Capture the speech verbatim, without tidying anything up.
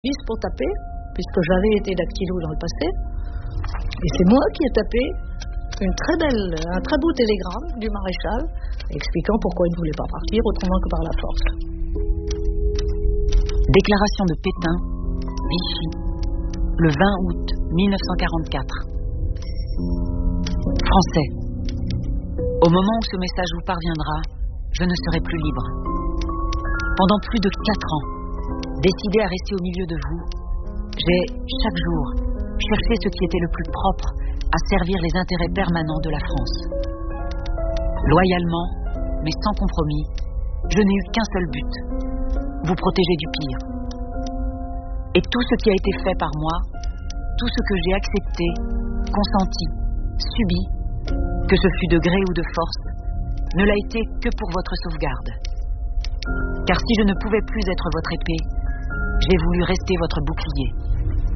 dix pour taper, puisque j'avais été dactylo dans le passé. Et c'est moi qui ai tapé une très belle, un très beau télégramme du maréchal expliquant pourquoi il ne voulait pas partir autrement que par la force. Déclaration de Pétain, Vichy, le vingt août mille neuf cent quarante-quatre. Français. Au moment où ce message vous parviendra, je ne serai plus libre. Pendant plus de quatre ans, décidé à rester au milieu de vous, j'ai, chaque jour, cherché ce qui était le plus propre à servir les intérêts permanents de la France. Loyalement, mais sans compromis, je n'ai eu qu'un seul but, vous protéger du pire. Et tout ce qui a été fait par moi, tout ce que j'ai accepté, consenti, subi, que ce fût de gré ou de force, ne l'a été que pour votre sauvegarde. Car si je ne pouvais plus être votre épée, j'ai voulu rester votre bouclier.